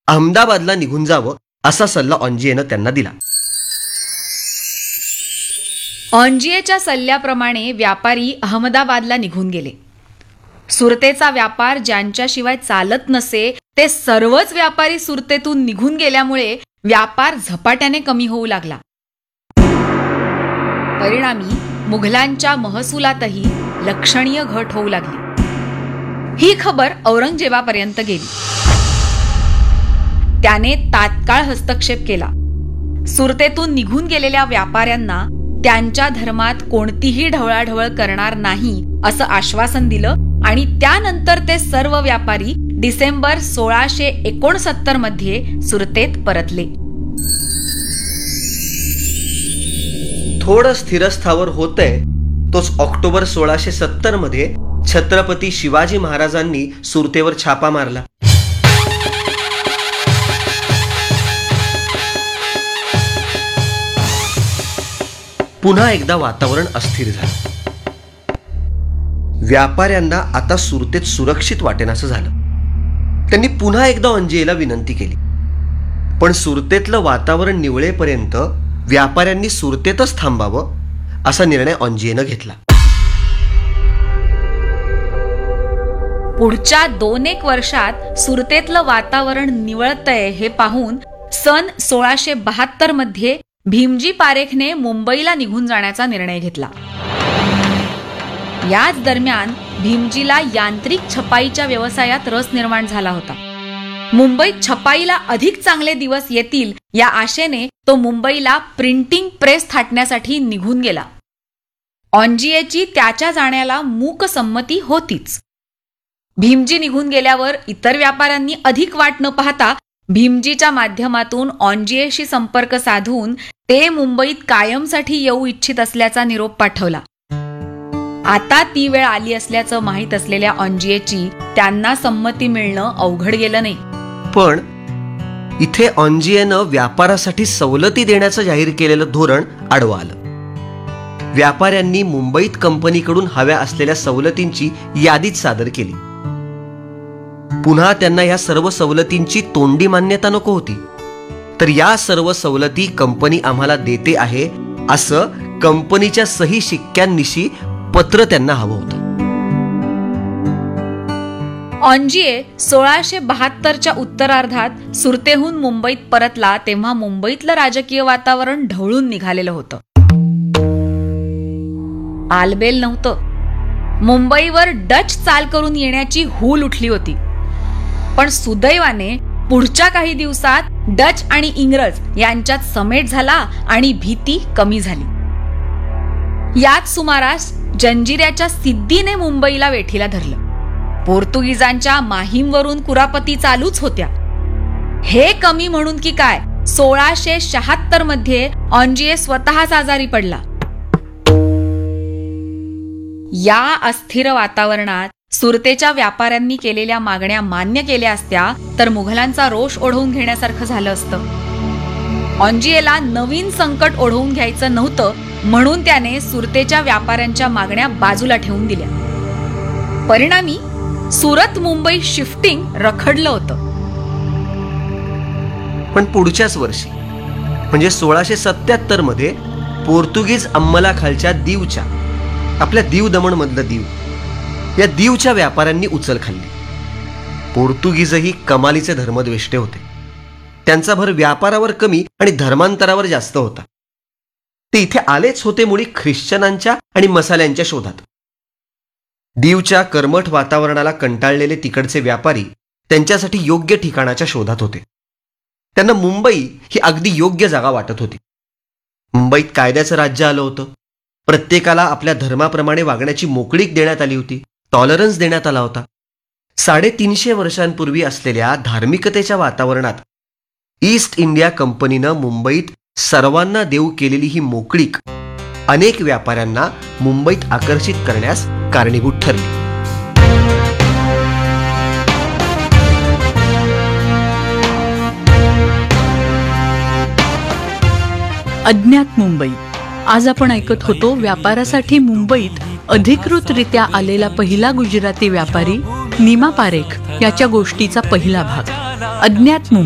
अहमदाबादला निघून जावं असा सल्ला ऑन्जिएनं त्यांना दिला. ऑन्जिएच्या सल्ल्याप्रमाणे व्यापारी अहमदाबादला निघून गेले. सुरतेचा व्यापार ज्यांच्याशिवाय चालत नसे ते सर्वच व्यापारी सुरतेतून निघून गेल्यामुळे व्यापार झपाट्याने कमी होऊ लागला. परिणामी मुघलांच्या महसुलातही लक्षणीय घट होऊ लागली. ही खबर औरंगजेबापर्यंत गेली. त्याने तात्काळ हस्तक्षेप केला. सुरतेतून निघून गेलेल्या व्यापाऱ्यांना त्यांच्या धर्मात कोणतीही ढवळाढवळ करणार नाही असं आश्वासन दिलं आणि त्यानंतर ते सर्व व्यापारी डिसेंबर 1669 मध्ये सुरतेत परतले. थोडं स्थिरस्थावर होतंय तोच ऑक्टोबर 1670 मध्ये छत्रपती शिवाजी महाराजांनी सुरतेवर छापा मारला. पुन्हा एकदा वातावरण अस्थिर झालं. व्यापाऱ्यांना आता सुरतेत सुरक्षित वाटेनासं झालं. त्यांनी पुन्हा एकदा ऑन्जिएला विनंती केली, पण सुरतेतलं वातावरण निवळेपर्यंत व्यापाऱ्यांनी सुरतेतच थांबावं असा निर्णय ऑन्जिएनं घेतला. पुढच्या 2-1 वर्षात सुरतेतलं वातावरण निवळतंय हे पाहून सन 1672 मध्ये भीमजी पारेखने मुंबईला निघून जाण्याचा निर्णय घेतला. याच दरम्यान भीमजीला यांत्रिक छपाईच्या व्यवसायात रस निर्माण झाला होता. मुंबईत छपाईला अधिक चांगले दिवस येतील या आशेने तो मुंबईला प्रिंटिंग प्रेस थाटण्यासाठी निघून गेला. ऑन्जिएची त्याच्या जाण्याला मूक संमती होतीच. भीमजी निघून गेल्यावर इतर व्यापाऱ्यांनी अधिक वाट न पाहता भीमजीच्या माध्यमातून ऑन्जिएशी संपर्क साधून ते मुंबईत कायमसाठी येऊ इच्छित असल्याचा निरोप पाठवला. आता ती वेळ आली असल्याचं माहीत असलेल्या ऑन्जिएची त्यांना संमती मिळणं अवघड गेलं नाही. पण इथे ऑन्जिएनं व्यापारासाठी सवलती देण्याचं जाहीर केलेलं धोरण आडवं आलं. व्यापाऱ्यांनी मुंबईत कंपनीकडून हव्या असलेल्या सवलतींची यादीच सादर केली. पुन्हा त्यांना या सर्व सवलतींची तोंडी मान्यता नको होती, तर या सर्व सवलती कंपनी आम्हाला देते आहे असं कंपनीच्या सही शिक्क्यांनिशी पत्र त्यांना हवं होतं. ऑन्जिए 1672च्या उत्तरार्धात सुरतेहून मुंबईत परतला तेव्हा मुंबईतलं राजकीय वातावरण ढवळून निघालेलं होतं. आलबेल नव्हतं. मुंबईवर डच चाल करून येण्याची हूल उठली होती. पण सुदैवाने पुढच्या काही दिवसात डच आणि इंग्रज यांच्यात समेट झाला आणि भीती कमी झाली. याच सुमारास जंजिऱ्याच्या सिद्धीने मुंबईला वेठीला धरलं. पोर्तुगीजांच्या माहीमवरून कुरापती चालूच होत्या. हे कमी म्हणून की काय 1676 मध्ये ऑन्जिए स्वतःच आजारी पडला. या अस्थिर वातावरणात सुरतेच्या व्यापाऱ्यांनी केलेल्या मागण्या मान्य केल्या असत्या तर मुघलांचा रोष ओढवून घेण्यासारखं झालं असतं. ऑन्जिएला नवीन संकट ओढवून घ्यायचं नव्हतं म्हणून त्याने सुरतेच्या व्यापाऱ्यांच्या मागण्या बाजूला ठेवून दिल्या. परिणामी सुरत मुंबई शिफ्टिंग रखडलं होतं. पण पुढच्याच वर्षी म्हणजे 1677 मध्ये पोर्तुगीज अंमलाखालच्या दीवच्या, आपल्या दीव दमण मधलं दीव, या दीवच्या व्यापाऱ्यांनी उचल खाल्ली. पोर्तुगीजही कमालीचे धर्मद्वेष्टे होते. त्यांचा भर व्यापारावर कमी आणि धर्मांतरावर जास्त होता. ते इथे आलेच होते मुळी ख्रिश्चनांच्या आणि मसाल्यांच्या शोधात. दीवच्या कर्मठ वातावरणाला कंटाळलेले तिकडचे व्यापारी त्यांच्यासाठी योग्य ठिकाणाच्या शोधात होते. त्यांना मुंबई ही अगदी योग्य जागा वाटत होती. मुंबईत कायद्याचं राज्य आलं होतं. प्रत्येकाला आपल्या धर्माप्रमाणे वागण्याची मोकळीक देण्यात आली होती. टॉलरन्स देण्यात आला होता. 350 वर्षांपूर्वी असलेल्या धार्मिकतेच्या वातावरणात ईस्ट इंडिया कंपनीनं मुंबईत सर्वांना देऊ केलेली ही मोकळीक अनेक व्यापाऱ्यांना मुंबईत आकर्षित करण्यास कारणीभूत ठरली. अज्ञात मुंबई. आज आपण ऐकत होतो व्यापारासाठी मुंबईत अधिकृतरित्या आलेला पहिला गुजराती व्यापारी नीमा पारेख याच्या गोष्टीचा पहिला भाग. अज्ञात मुंबई.